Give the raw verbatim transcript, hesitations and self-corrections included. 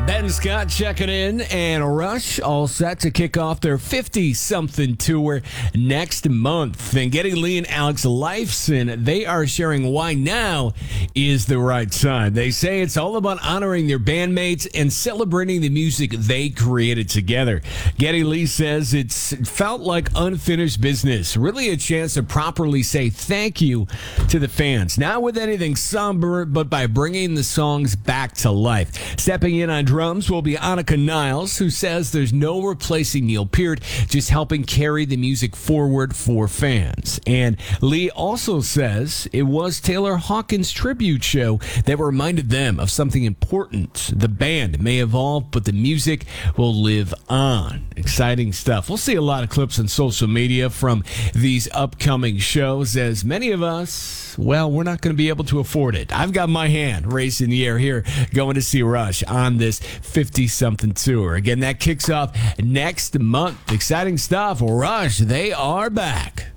Ben Scott checking in, and Rush all set to kick off their fifty-something tour next month. And Geddy Lee and Alex Lifeson, they are sharing why now is the right time. They say it's all about honoring their bandmates and celebrating the music they created together. Geddy Lee says it's it felt like unfinished business, really a chance to properly say thank you to the fans. Not with anything somber, but by bringing the songs back to life. Stepping in on drums will be Annika Niles, who says there's no replacing Neil Peart, just helping carry the music forward for fans. And Lee also says it was Taylor Hawkins' tribute show that reminded them of something important. The band may evolve, but the music will live on. Exciting stuff. We'll see a lot of clips on social media from these upcoming shows, as many of us, well, we're not going to be able to afford it. I've got my hand raised in the air here going to see Rush on this fifty-something tour. Again, that kicks off next month. Exciting stuff. Rush, they are back.